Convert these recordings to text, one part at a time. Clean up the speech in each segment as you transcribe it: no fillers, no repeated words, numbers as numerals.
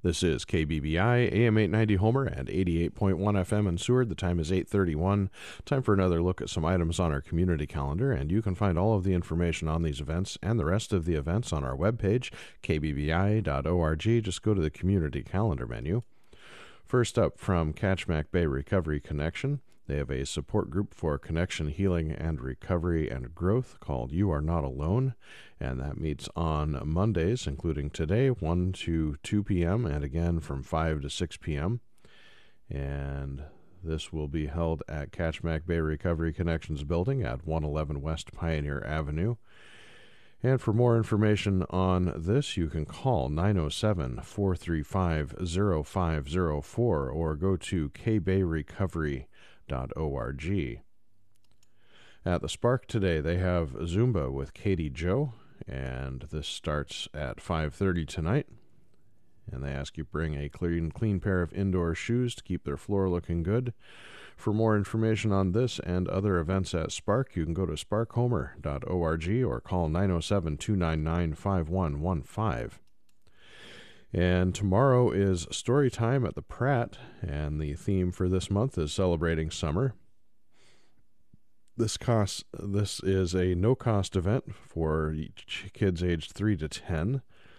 This is KBBI, AM 890 Homer and 88.1 FM in Seward. The time is 8:31. Time for another look at some items on our community calendar, and you can find all of the information on these events and the rest of the events on our webpage, kbbi.org. Just go to the community calendar menu. First up, from Kachemak Bay Recovery Connection, they have a support group for connection, healing, and recovery and growth called You Are Not Alone, and that meets on Mondays, including today, 1 to 2 p.m., and again from 5 to 6 p.m. And this will be held at Kachemak Bay Recovery Connections building at 111 West Pioneer Avenue. And for more information on this, you can call 907-435-0504 or go to kbayrecovery.org. At the Spark today, they have Zumba with Katie Joe, and this starts at 5:30 tonight. And they ask you bring a clean pair of indoor shoes to keep their floor looking good. For more information on this and other events at Spark, you can go to sparkhomer.org or call 907-299-5115. And tomorrow is story time at the Pratt, and the theme for this month is celebrating summer. This is a no-cost event for kids aged 3 to 10,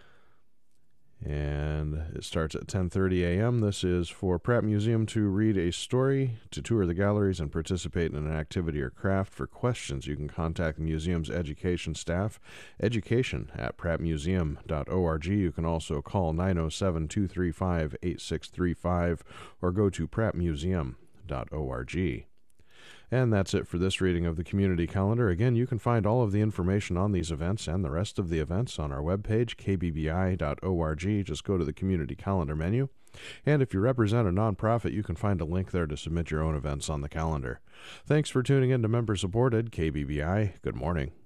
and it starts at 10:30 a.m. This is for Pratt Museum to read a story, to tour the galleries, and participate in an activity or craft. For questions, you can contact the museum's education staff, education@prattmuseum.org. You can also call 907-235-8635 or go to prattmuseum.org. And that's it for this reading of the community calendar. Again, you can find all of the information on these events and the rest of the events on our webpage, kbbi.org. Just go to the community calendar menu. And if you represent a nonprofit, you can find a link there to submit your own events on the calendar. Thanks for tuning in to member-supported KBBI. Good morning.